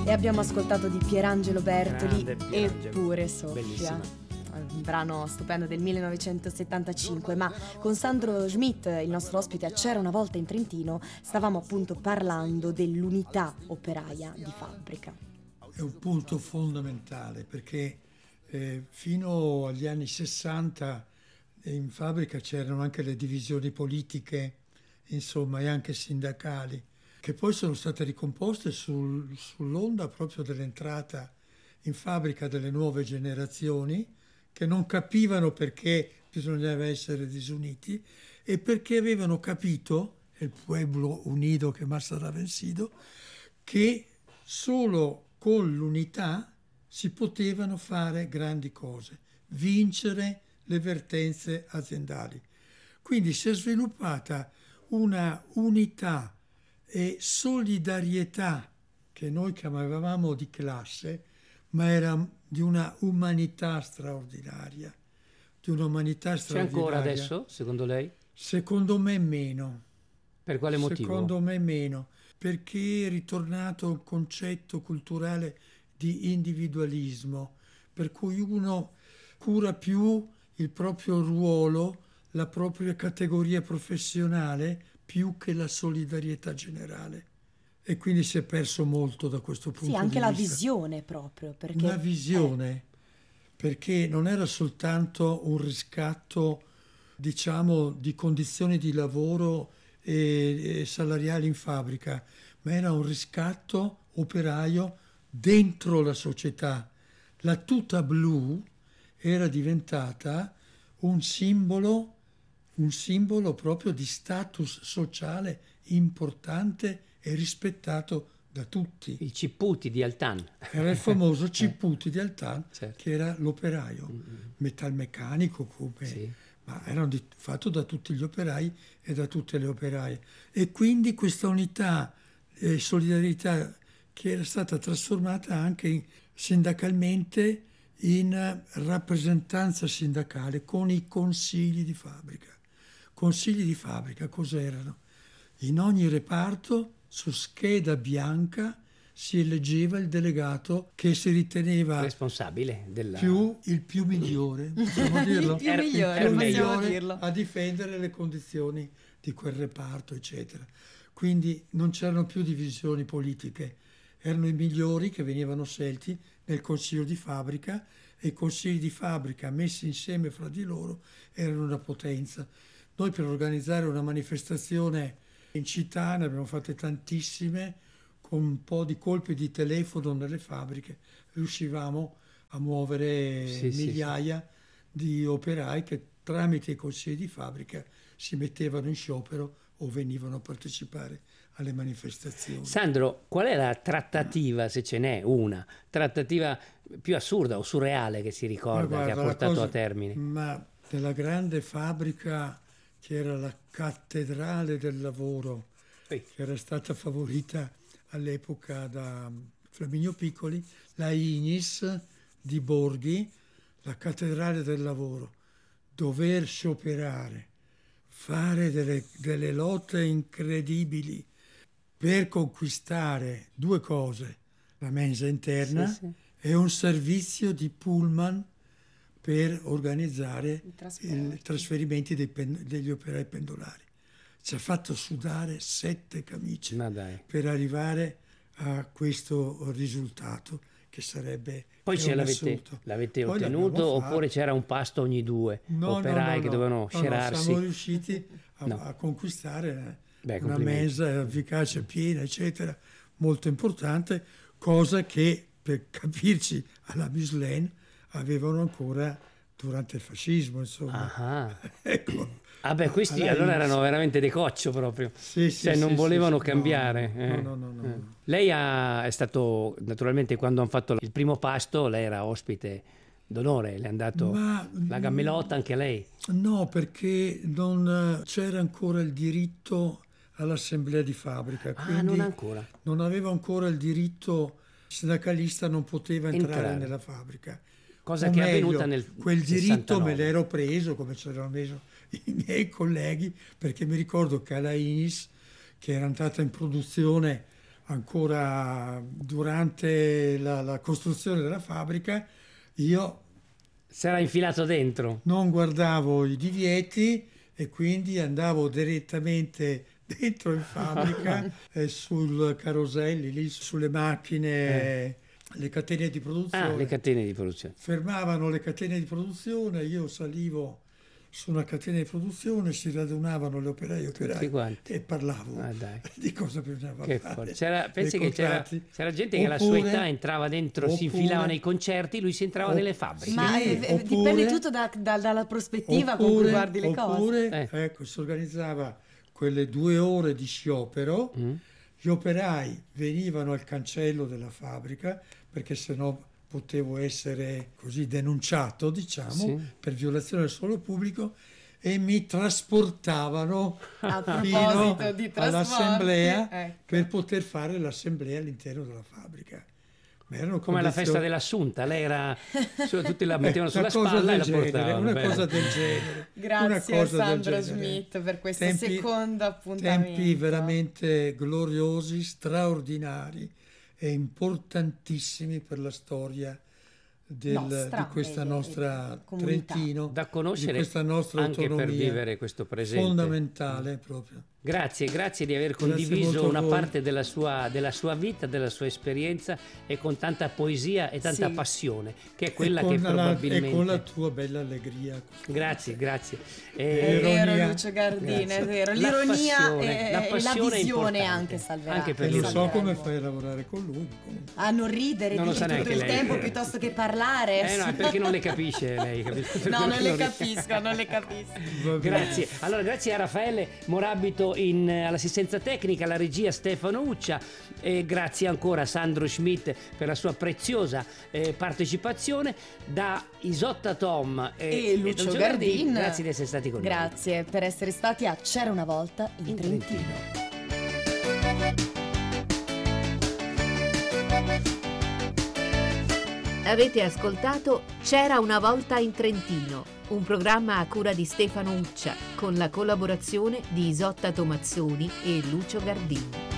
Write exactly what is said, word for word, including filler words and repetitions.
E abbiamo ascoltato di Pierangelo Bertoli, Grande Pierangelo. Eppure Soffia. Bellissima. Un brano stupendo del millenovecentosettantacinque. Ma con Sandro Schmidt, il nostro ospite a C'era una volta in Trentino, stavamo appunto parlando dell'unità operaia di fabbrica. È un punto fondamentale perché eh, fino agli anni sessanta in fabbrica c'erano anche le divisioni politiche, insomma, e anche sindacali, che poi sono state ricomposte sul, sull'onda proprio dell'entrata in fabbrica delle nuove generazioni, che non capivano perché bisognava essere disuniti e perché avevano capito, il pueblo unido che más sarà vencido, che solo con l'unità si potevano fare grandi cose, vincere le vertenze aziendali. Quindi si è sviluppata una unità e solidarietà che noi chiamavamo di classe, ma era di una umanità straordinaria, di un'umanità C'è straordinaria. ancora adesso, secondo lei? Secondo me meno. Per quale motivo? Secondo me meno, perché è ritornato un concetto culturale di individualismo, per cui uno cura più il proprio ruolo, la propria categoria professionale, più che la solidarietà generale. E quindi si è perso molto da questo punto di Sì, vista. anche la visione proprio. Perché, Una visione, eh. perché non era soltanto un riscatto, diciamo, di condizioni di lavoro e, e salariali in fabbrica, ma era un riscatto operaio dentro la società. La tuta blu era diventata un simbolo, un simbolo proprio di status sociale importante e rispettato da tutti. Il Ciputi di Altan. Era il famoso Ciputi di Altan, certo. che era l'operaio, Mm-hmm. metalmeccanico come, Sì. ma era di, fatto da tutti gli operai e da tutte le operaie. E quindi questa unità e solidarietà che era stata trasformata anche in, sindacalmente in rappresentanza sindacale con i consigli di fabbrica. Consigli di fabbrica cos'erano? In ogni reparto, su scheda bianca, si eleggeva il delegato che si riteneva responsabile della... più, il più migliore, possiamo dirlo? Il più Era- migliore, era il più possiamo migliore dirlo. a difendere le condizioni di quel reparto, eccetera. Quindi non c'erano più divisioni politiche, erano i migliori che venivano scelti nel consiglio di fabbrica e i consigli di fabbrica messi insieme fra di loro erano una potenza. Noi per organizzare una manifestazione in città ne abbiamo fatte tantissime, con un po' di colpi di telefono nelle fabbriche riuscivamo a muovere Sì, sì, migliaia di operai che tramite i consigli di fabbrica si mettevano in sciopero o venivano a partecipare alle manifestazioni. Sandro, qual è la trattativa, se ce n'è una, trattativa più assurda o surreale che si ricorda, Ma che ha guarda, la portato cosa- a termine? Ma nella grande fabbrica che era la cattedrale del lavoro, Sì. che era stata favorita all'epoca da Flaminio Piccoli, la Ignis di Borghi, la cattedrale del lavoro, dover scioperare, fare delle, delle lotte incredibili per conquistare due cose, la mensa interna Sì, sì. e un servizio di pullman per organizzare I trasporti. i trasferimenti dei pen- degli operai pendolari. Ci ha fatto sudare sette camicie Ma dai. per arrivare a questo risultato che sarebbe Poi che è ce un l'avete, assurdo. l'avete Poi ottenuto l'abbiamo fatto. oppure c'era un pasto ogni due No, operai no, no, che no. dovevano No, no, scerarsi? siamo riusciti a, No. a conquistare Beh, una complimenti. mensa efficace, piena, eccetera, molto importante, cosa che per capirci alla Mislène avevano ancora durante il fascismo, insomma. Ah. Ecco. Ah beh, questi Alla allora Ignis. erano veramente decoccio proprio, Sì, sì, cioè non sì, volevano sì, sì. cambiare. No, eh. no, no, no, Eh. no. Lei ha, è stato, naturalmente quando hanno fatto il primo pasto, lei era ospite d'onore, le hanno dato Ma la gammelotta anche a lei. no, perché non c'era ancora il diritto all'assemblea di fabbrica, Ah, quindi non ancora. non avevo ancora il diritto, il sindacalista non poteva entrare, Entrare. nella fabbrica. Cosa O che è meglio, avvenuta nel quel diritto me sessantanove. l'ero preso, come ce l'hanno messo i miei colleghi, perché mi ricordo che alla Inis, che era entrata in produzione ancora durante la, la costruzione della fabbrica, io si era infilato dentro. Non guardavo i divieti e quindi andavo direttamente dentro in fabbrica e sul caroselli, lì sulle macchine, eh. le catene di produzione. Ah, le catene di produzione. Fermavano le catene di produzione, io salivo su una catena di produzione, si radunavano le operaie e operai e parlavo ah, dai. di cosa bisognava che fare. C'era, pensi che c'era, c'era gente che alla sua età entrava dentro, oppure, si infilava nei concerti, lui si entrava opp- nelle fabbriche. Ma sì, eh, oppure, dipende tutto da, da, dalla prospettiva oppure, con cui guardi le oppure, cose. Eh. Ecco, si organizzava quelle due ore di sciopero, mm. gli operai venivano al cancello della fabbrica perché sennò potevo essere così denunciato, diciamo, sì. per violazione del suolo pubblico, e mi trasportavano fino all'assemblea ecco. per poter fare l'assemblea all'interno della fabbrica. Ma erano come alla festa dell'Assunta, lei era, tutti la mettevano sulla spalla e la portavano. Una bene. cosa del genere. Grazie a Sandro Schmidt per questo tempi, secondo appuntamento. Tempi veramente gloriosi, straordinari e importantissimi per la storia del, nostra, di questa eh, nostra eh, Trentino, da conoscere, di questa nostra anche autonomia, per vivere questo presente fondamentale proprio. Grazie, grazie di aver condiviso una parte della sua, della sua vita, della sua esperienza, e con tanta poesia e tanta sì. passione, che è quella che la, probabilmente... E con la tua bella allegria. Grazie, grazie. È vero, Lucio Gardini, è vero. L'ironia la passione, e la, passione la visione anche salverà. Anche per e non so come lui. fai a lavorare con lui. Comunque. A non ridere non tutto il lei. tempo piuttosto che parlare. Eh no, è perché non le capisce lei. Capisce? No, non le capisco, non le capisco. Grazie. Allora, grazie a Raffaele Morabito in, all'assistenza tecnica, alla regia Stefano Uccia, e grazie ancora a Sandro Schmidt per la sua preziosa eh, partecipazione. Da Isotta Tom e, e Lucio e Gardin, grazie di essere stati con grazie noi. Grazie per essere stati a C'era una volta in, in Trentino. Trentino. Avete ascoltato C'era una volta in Trentino, un programma a cura di Stefano Uccia, con la collaborazione di Isotta Tomazzoni e Lucio Gardini.